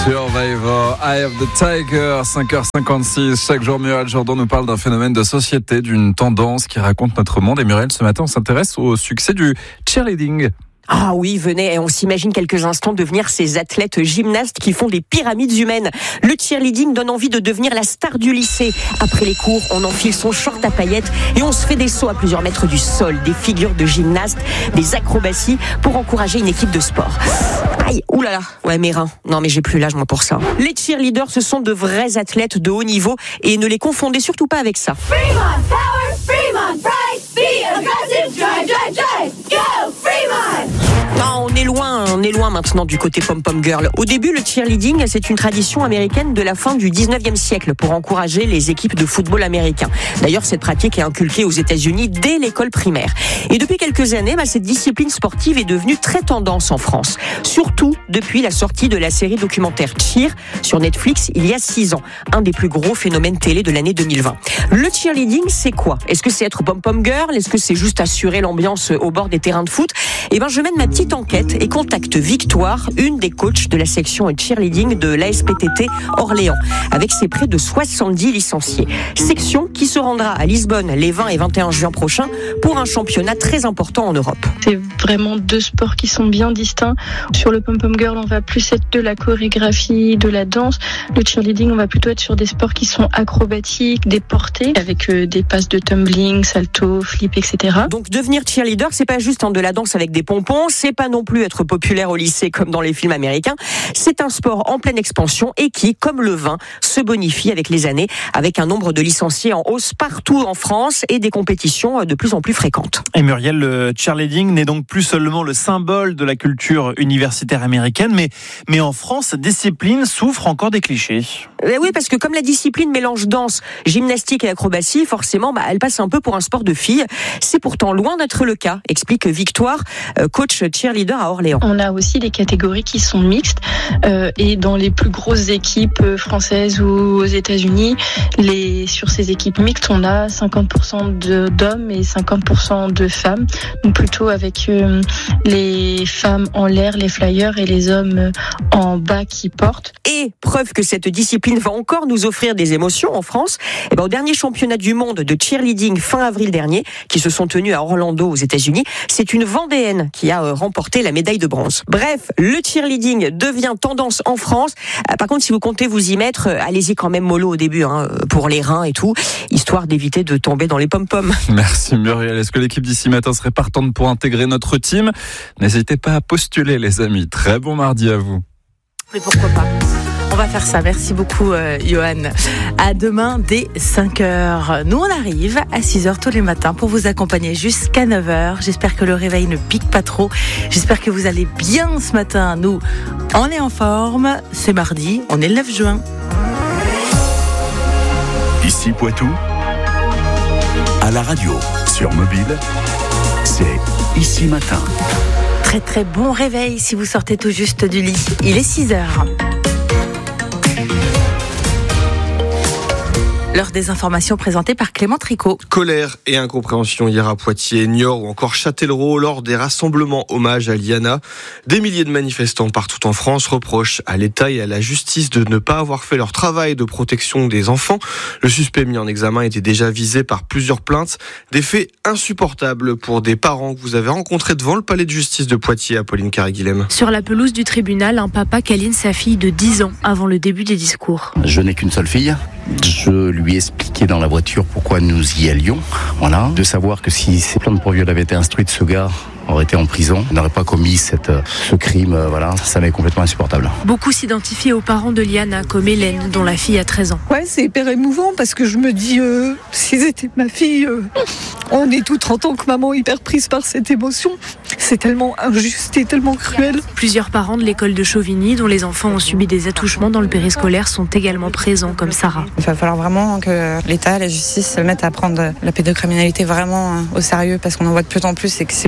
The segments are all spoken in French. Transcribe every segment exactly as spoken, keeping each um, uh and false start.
Survivor, Eye of the Tiger, cinq heures cinquante-six. Chaque jour, Muriel Jourdan nous parle d'un phénomène de société, d'une tendance qui raconte notre monde. Et Muriel, ce matin, on s'intéresse au succès du cheerleading. Ah oui, venez, on s'imagine quelques instants devenir ces athlètes gymnastes qui font des pyramides humaines. Le cheerleading donne envie de devenir la star du lycée. Après les cours, on enfile son short à paillettes et on se fait des sauts à plusieurs mètres du sol, des figures de gymnastes, des acrobaties pour encourager une équipe de sport. Aïe, oulala, ouais mes reins. Non mais j'ai plus l'âge moi pour ça. Les cheerleaders, ce sont de vrais athlètes de haut niveau et ne les confondez surtout pas avec ça. Fremont, power, Fremont, bright, be aggressive, drive, drive, drive, go, Fremont! Non, on est loin, on est loin maintenant du côté pom-pom girl. Au début, le cheerleading, c'est une tradition américaine de la fin du dix-neuvième siècle pour encourager les équipes de football américain. D'ailleurs, cette pratique est inculquée aux États-Unis dès l'école primaire. Et depuis quelques années, bah, cette discipline sportive est devenue très tendance en France. Surtout depuis la sortie de la série documentaire Cheer sur Netflix il y a six ans. Un des plus gros phénomènes télé de l'année deux mille vingt. Le cheerleading, c'est quoi? Est-ce que c'est être pom-pom girl? Est-ce que c'est juste assurer l'ambiance au bord des terrains de foot? Eh ben, je mène ma petite enquête et contacte Victoire, une des coachs de la section cheerleading de l'A S P T T Orléans, avec ses près de soixante-dix licenciés. Section qui se rendra à Lisbonne les vingt et vingt et un juin prochains pour un championnat très important en Europe. C'est vraiment deux sports qui sont bien distincts. Sur le pom-pom girl, on va plus être de la chorégraphie, de la danse. Le cheerleading, on va plutôt être sur des sports qui sont acrobatiques, des portées, avec euh, des passes de tumbling, salto, flip, et cetera. Donc devenir cheerleader, c'est pas juste hein, de la danse avec des pompons, c'est pas non plus être populaire au lycée comme dans les films américains. C'est un sport en pleine expansion et qui, comme le vin, se bonifie avec les années, avec un nombre de licenciés en hausse partout en France et des compétitions de plus en plus fréquentes. Et Muriel, le cheerleading n'est donc plus seulement le symbole de la culture universitaire américaine, mais, mais en France, cette discipline souffre encore des clichés. Et oui, parce que comme la discipline mélange danse, gymnastique et acrobatie, forcément, bah, elle passe un peu pour un sport de filles. C'est pourtant loin d'être le cas, explique Victoire, coach cheerleader à Orléans. On a aussi des catégories qui sont mixtes euh, et dans les plus grosses équipes françaises ou aux États-Unis, les, sur ces équipes mixtes, on a cinquante pour cent de, d'hommes et cinquante pour cent de femmes. Donc plutôt avec euh, les femmes en l'air, les flyers, et les hommes en bas qui portent. Et preuve que cette discipline va encore nous offrir des émotions en France, et ben, au dernier championnat du monde de cheerleading fin avril dernier, qui se sont tenus à Orlando aux États-Unis, c'est une Vendéenne qui a remporté la médaille de bronze. Bref, le cheerleading devient tendance en France. Par contre, si vous comptez vous y mettre, allez-y quand même mollo au début, hein, pour les reins et tout, histoire d'éviter de tomber dans les pom-poms. Merci Muriel. Est-ce que l'équipe d'ici matin serait partante pour intégrer notre team? N'hésitez pas à postuler les amis. Très bon mardi à vous. Mais pourquoi pas? On va faire ça. Merci beaucoup, euh, Johan. À demain dès cinq heures. Nous, on arrive à six heures tous les matins pour vous accompagner jusqu'à neuf heures. J'espère que le réveil ne pique pas trop. J'espère que vous allez bien ce matin. Nous, on est en forme. C'est mardi. On est le neuf juin. Ici Poitou, à la radio, sur mobile, c'est Ici Matin. Très très bon réveil si vous sortez tout juste du lit. Il est six heures. L'heure des informations présentées par Clément Tricot. Colère et incompréhension hier à Poitiers, Niort ou encore Châtellerault lors des rassemblements hommage à Liana. Des milliers de manifestants partout en France reprochent à l'État et à la justice de ne pas avoir fait leur travail de protection des enfants. Le suspect mis en examen était déjà visé par plusieurs plaintes. Des faits insupportables pour des parents que vous avez rencontrés devant le palais de justice de Poitiers, Apolline Carré-Guilhem. Sur la pelouse du tribunal, un papa câline sa fille de dix ans avant le début des discours. Je n'ai qu'une seule fille. Je lui ai expliqué dans la voiture pourquoi nous y allions. Voilà. De savoir que si ces plaintes pour viol avaient été instruites, ce gars aurait été en prison, n'aurait pas commis cette, ce crime, voilà, ça m'est complètement insupportable. Beaucoup s'identifient aux parents de Liana, comme Hélène, dont la fille a treize ans. Ouais, c'est hyper émouvant parce que je me dis, euh, si c'était ma fille, euh, on est toutes en tant que maman hyper prise par cette émotion. C'est tellement injuste et tellement cruel. Plusieurs parents de l'école de Chauvigny, dont les enfants ont subi des attouchements dans le périscolaire, sont également présents, comme Sarah. Il va falloir vraiment que l'État, la justice se mettent à prendre la pédocriminalité vraiment au sérieux parce qu'on en voit de plus en plus et que c'est pas possible.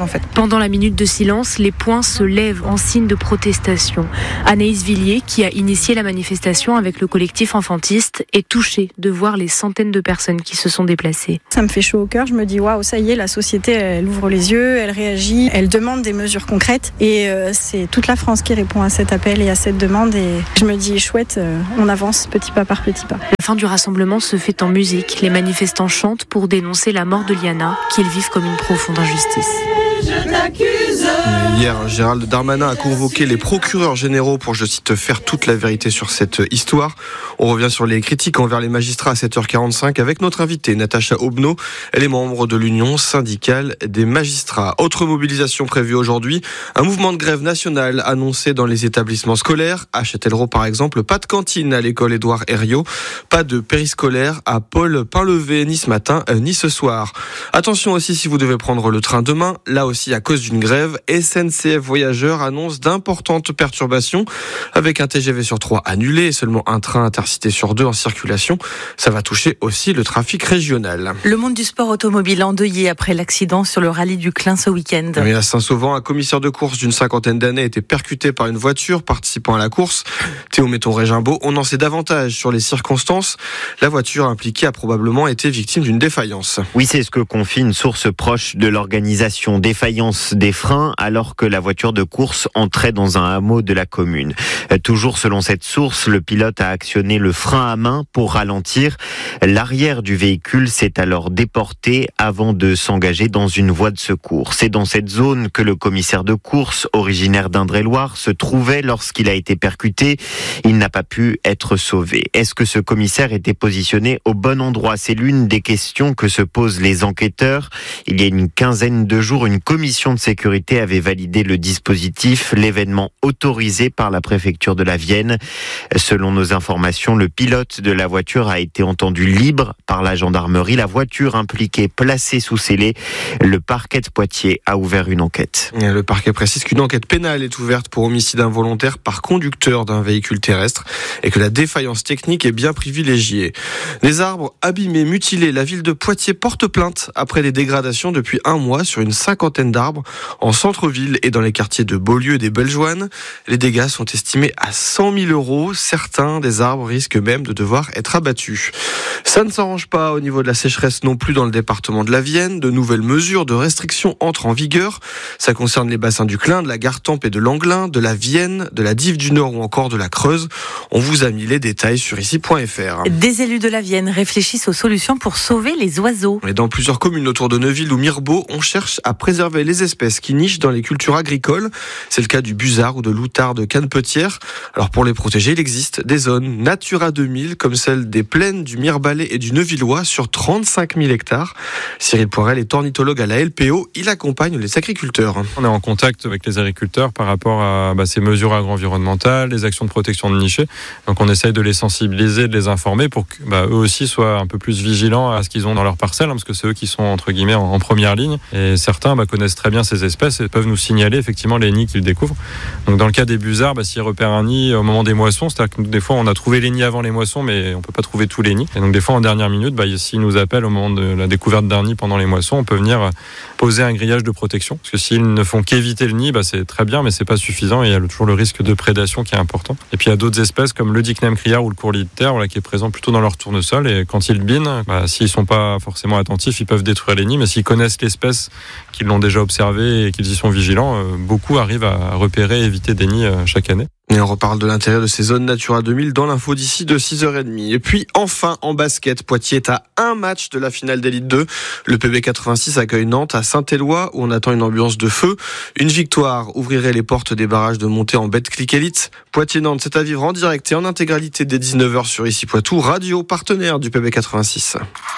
en fait. Pendant la minute de silence, les poings se lèvent en signe de protestation. Anaïs Villiers, qui a initié la manifestation avec le collectif enfantiste, est touchée de voir les centaines de personnes qui se sont déplacées. Ça me fait chaud au cœur, je me dis waouh, ça y est, la société elle ouvre les yeux, elle réagit, elle demande des mesures concrètes et euh, c'est toute la France qui répond à cet appel et à cette demande et je me dis chouette, euh, on avance petit pas par petit pas. La fin du rassemblement se fait en musique. Les manifestants chantent pour dénoncer la mort de Liana, qu'ils vivent comme une profonde injustice. Je t'accuse. Hier, Gérald Darmanin a convoqué les procureurs généraux pour, je cite, faire toute la vérité sur cette histoire. On revient sur les critiques envers les magistrats à sept heures quarante-cinq avec notre invitée Natacha Obno. Elle est membre de l'Union syndicale des magistrats. Autre mobilisation prévue aujourd'hui, un mouvement de grève nationale annoncé dans les établissements scolaires. À Châtellerault par exemple, pas de cantine à l'école Édouard Herriot, pas de périscolaire à Paul Painlevé, ni ce matin, ni ce soir. Attention aussi si vous devez prendre le train demain, là aussi à cause d'une grève, S N C F Voyageurs annonce d'importantes perturbations avec un T G V sur trois annulé et seulement un train intercité sur deux en circulation. Ça va toucher aussi le trafic régional. Le monde du sport automobile endeuillé après l'accident sur le rallye du Clin ce week-end. Oui, à Saint-Sauvant, un commissaire de course d'une cinquantaine d'années a été percuté par une voiture participant à la course. Théo Metton-Régimbaud, on en sait davantage sur les circonstances. La voiture impliquée a probablement été victime d'une défaillance. Oui, c'est ce que confie une source proche de l'organisation. Défaillance des freins alors que la voiture de course entrait dans un hameau de la commune. Toujours selon cette source, le pilote a actionné le frein à main pour ralentir. L'arrière du véhicule s'est alors déporté avant de s'engager dans une voie de secours. C'est dans cette zone que le commissaire de course, originaire d'Indre-et-Loire, se trouvait lorsqu'il a été percuté. Il n'a pas pu être sauvé. Est-ce que ce commissaire était positionné au bon endroit ? C'est l'une des questions que se posent les enquêteurs. Il y a une quinzaine de jours, une commission de sécurité avait validé le dispositif, l'événement autorisé par la préfecture de la Vienne. Selon nos informations, le pilote de la voiture a été entendu libre par la gendarmerie. La voiture impliquée placée sous scellé. Le parquet de Poitiers a ouvert une enquête. Le parquet précise qu'une enquête pénale est ouverte pour homicide involontaire par conducteur d'un véhicule terrestre et que la défaillance technique est bien privilégiée. Des arbres abîmés, mutilés, la ville de Poitiers porte plainte après des dégradations depuis un mois sur une cinquantaine d'arbres en centre-ville et dans les quartiers de Beaulieu et des Bellejoines. Les dégâts sont estimés à cent mille euros. Certains des arbres risquent même de devoir être abattus. Ça ne s'arrange pas au niveau de la sécheresse non plus dans le département de la Vienne. De nouvelles mesures de restriction entrent en vigueur. Ça concerne les bassins du Clin, de la Gartempe et de l'Anglin, de la Vienne, de la Dive du Nord ou encore de la Creuse. On vous a mis les détails sur ici point f r. Des élus de la Vienne réfléchissent aux solutions pour sauver les oiseaux. Et dans plusieurs communes autour de Neuville ou Mirebeau, on cherche à préserver les espèces qui nichent dans les cultures agricoles. C'est le cas du busard ou de l'outard de Cannepetière. Alors pour les protéger, il existe des zones Natura deux mille comme celle des plaines du Mirebalais et du Neuvillois sur trente-cinq mille hectares. Cyril Poirel est ornithologue à la L P O. Il accompagne les agriculteurs. On est en contact avec les agriculteurs par rapport à bah, ces mesures agro-environnementales, les actions de protection de nichés. Donc on essaye de les sensibiliser, de les informer pour que bah, eux aussi soient un peu plus vigilants à ce qu'ils ont dans leur parcelle, hein, parce que c'est eux qui sont entre guillemets en, en première ligne. Et certains bah, connaissent très bien ces espèces et peuvent nous signaler effectivement les nids qu'ils découvrent. Donc dans le cas des busards, bah, s'ils repèrent un nid au moment des moissons, c'est-à-dire que des fois on a trouvé les nids avant les moissons, mais on peut pas trouver tous les nids. Et donc des fois en dernière minute, bah, s'ils nous appellent au moment de la découverte d'un nid pendant les moissons, on peut venir poser un grillage de protection. Parce que s'ils ne font qu'éviter le nid, bah, c'est très bien, mais c'est pas suffisant et il y a toujours le risque de prédation qui est important. Et puis il y a d'autres espèces comme le Dicneum criard ou le courlis de terre, voilà, qui est présent plutôt dans leur tournesol. Et quand ils binent, bah, s'ils sont pas forcément attentifs, ils peuvent détruire les nids. Mais s'ils connaissent l'espèce, qu'ils l'ont déjà observé et qu'ils y sont vigilants, euh, beaucoup arrivent à repérer et éviter des nids euh, chaque année. Et on reparle de l'intérêt de ces zones Natura deux mille dans l'info d'ici de six heures trente. Et puis enfin en basket, Poitiers est à un match de la finale d'Élite deux. Le P B quatre-vingt-six accueille Nantes à Saint-Éloi où on attend une ambiance de feu. Une victoire ouvrirait les portes des barrages de montée en Betclic Elite. Poitiers-Nantes, c'est à vivre en direct et en intégralité dès dix-neuf heures sur Ici Poitou, radio partenaire du P B quatre-vingt-six.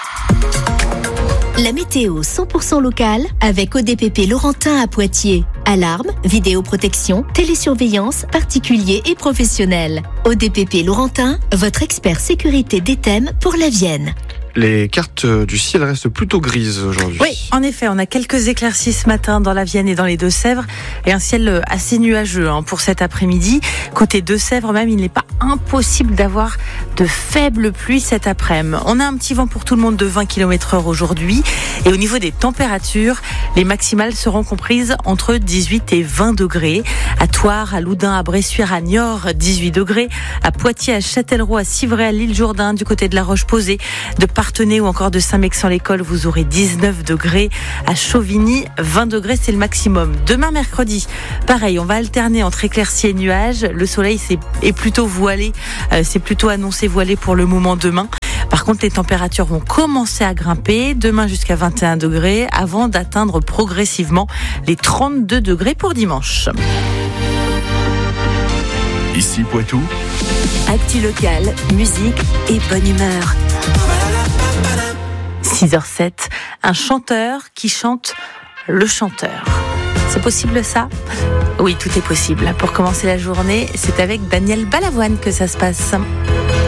La météo cent pour cent locale avec O D P P Laurentin à Poitiers. Alarme, vidéoprotection, télésurveillance, particuliers et professionnels. O D P P Laurentin, votre expert sécurité des thèmes pour la Vienne. Les cartes du ciel restent plutôt grises aujourd'hui. Oui, en effet, on a quelques éclaircies ce matin dans la Vienne et dans les Deux-Sèvres et un ciel assez nuageux hein, pour cet après-midi. Côté Deux-Sèvres même, il n'est pas impossible d'avoir de faibles pluies cet après-midi. On a un petit vent pour tout le monde de vingt kilomètres heure aujourd'hui. Et au niveau des températures, les maximales seront comprises entre dix-huit et vingt degrés. À Thouars, à Loudun, à Bressuire, à Niort, dix-huit degrés. À Poitiers, à Châtellerault, à Civray, à l'Île-Jourdain, du côté de La Roche-Posay, de Parthenay ou encore de Saint-Mexan-l'École, vous aurez dix-neuf degrés. À Chauvigny, vingt degrés, c'est le maximum. Demain, mercredi, pareil, on va alterner entre éclaircies et nuages. Le soleil c'est, est plutôt voilé, euh, c'est plutôt annoncé voilé pour le moment demain. Par contre, les températures vont commencer à grimper demain jusqu'à vingt et un degrés avant d'atteindre progressivement les trente-deux degrés pour dimanche. Ici Poitou. Actu locale, musique et bonne humeur. six heures sept, un chanteur qui chante le chanteur. C'est possible ça ? Oui, tout est possible. Pour commencer la journée, c'est avec Daniel Balavoine que ça se passe.